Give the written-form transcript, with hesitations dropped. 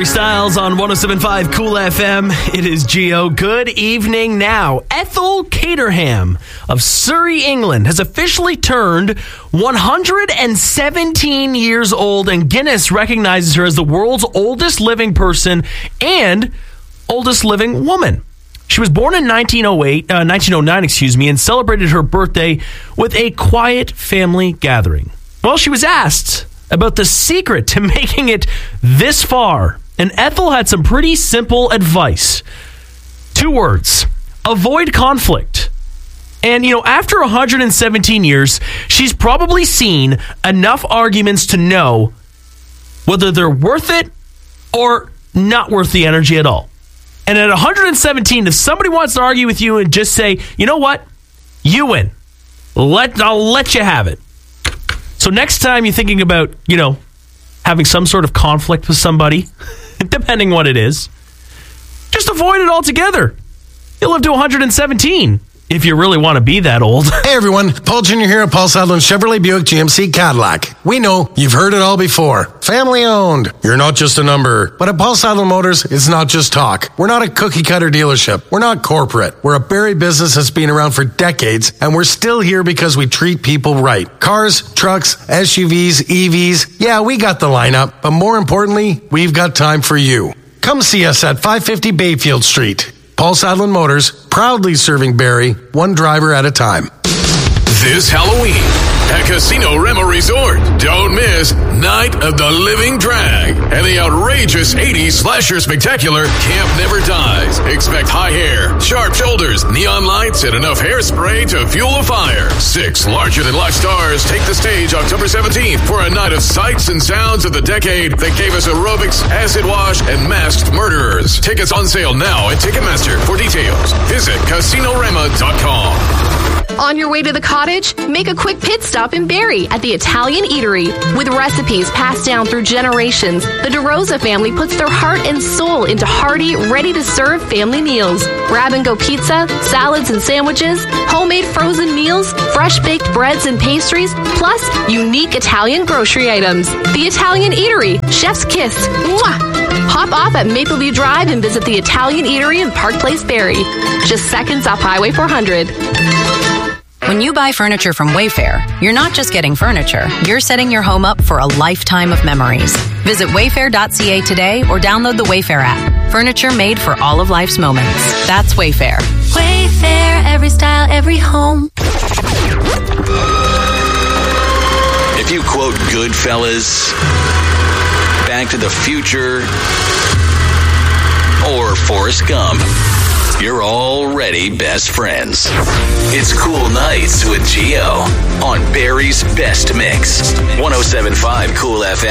Harry Styles on 107.5 Cool FM. It is Geo. Good evening now. Ethel Caterham of Surrey, England has officially turned 117 years old, and Guinness recognizes her as the world's oldest living person and oldest living woman. She was born in 1909, and celebrated her birthday with a quiet family gathering. Well, she was asked about the secret to making it this far, and Ethel had some pretty simple advice. 2 words: avoid conflict. And, after 117 years, she's probably seen enough arguments to know whether they're worth it or not worth the energy at all. And at 117, if somebody wants to argue with you and just say, you know what, you win, I'll let you have it. So next time you're thinking about, having some sort of conflict with somebody, depending what it is, just avoid it altogether. You'll live to 117 if you really want to be that old. Hey everyone, Paul Jr. here at Paul Sadler Chevrolet Buick GMC Cadillac. We know you've heard it all before. Family owned. You're not just a number. But at Paul Sadler Motors, it's not just talk. We're not a cookie cutter dealership. We're not corporate. We're a Barrie business that's been around for decades, and we're still here because we treat people right. Cars, trucks, SUVs, EVs. Yeah, we got the lineup. But more importantly, we've got time for you. Come see us at 550 Bayfield Street. Paul Sadler Motors, proudly serving Barrie, one driver at a time. This Halloween at Casino Rema Resort, don't miss Night of the Living Drag and the outrageous 80s slasher spectacular Camp Never Dies. Expect high hair, sharp shoulders, neon lights, and enough hairspray to fuel a fire. 6 larger-than-life stars take the stage October 17th for a night of sights and sounds of the decade that gave us aerobics, acid wash, and masked murderers. Tickets on sale now at Ticketmaster. For details, visit CasinoRema.com. On your way to the cottage, make a quick pit stop in Barrie at the Italian Eatery. With recipes passed down through generations, the DeRosa family puts their heart and soul into hearty, ready-to-serve family meals. Grab-and-go pizza, salads and sandwiches, homemade frozen meals, fresh-baked breads and pastries, plus unique Italian grocery items. The Italian Eatery, chef's kiss. Mwah! Hop off at Mapleview Drive and visit the Italian Eatery in Park Place, Barrie. Just seconds off Highway 400. When you buy furniture from Wayfair, you're not just getting furniture, you're setting your home up for a lifetime of memories. Visit wayfair.ca today or download the Wayfair app. Furniture made for all of life's moments. That's Wayfair. Wayfair, every style, every home. If you quote Goodfellas, Back to the Future, or Forrest Gump, you're already best friends. It's Cool Nights with Geo on Barrie's Best Mix. 107.5 Cool FM.